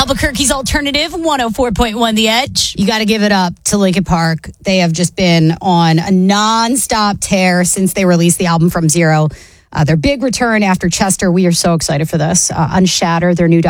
Albuquerque's Alternative 104.1 The Edge. You got to give it up to Linkin Park. They have just been on a nonstop tear since they released the album From Zero. Their big return after Chester. We are so excited for this. Unshatter, their new